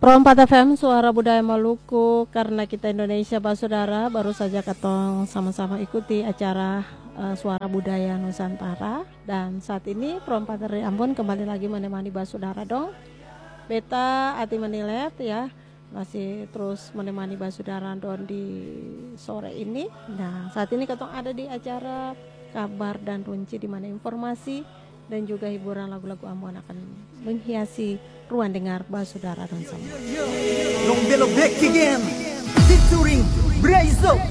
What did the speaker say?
Pro 4 FM Suara Budaya Maluku, karena kita Indonesia Pak Saudara. Baru saja ketong sama-sama ikuti acara Suara Budaya Nusantara. Dan saat ini Pro 4 dari Ambon kembali lagi menemani Pak Saudara dong. Beta Ati Manilet ya, masih terus menemani Pak Saudara don di sore ini. Nah saat ini ketong ada di acara Kabar dan Runci, di mana informasi dan juga hiburan lagu-lagu Ambon akan menghiasi ruang dengar Pak Saudara dan sama. Long Bello back again, featuring Braizo.